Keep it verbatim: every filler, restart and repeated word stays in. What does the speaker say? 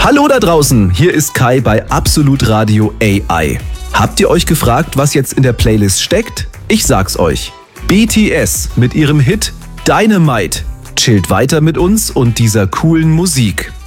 Hallo da draußen, hier ist Kai bei Absolut Radio A I. Habt ihr euch gefragt, was jetzt in der Playlist steckt? Ich sag's euch. B T S mit ihrem Hit Dynamite chillt weiter mit uns und dieser coolen Musik.